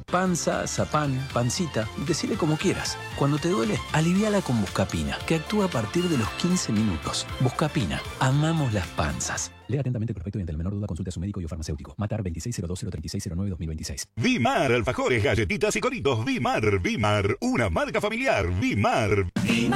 Panza, zapán, pancita, decile como quieras. Cuando te duele, aliviala con Buscapina, que actúa a partir de los 15 minutos. Buscapina, amamos las panzas. Lea atentamente el prospecto y ante la menor duda consulte a su médico y o farmacéutico. Matar 2602-03609-2026. Vimar, alfajores, galletitas y coritos. Vimar, una marca familiar. Vimar.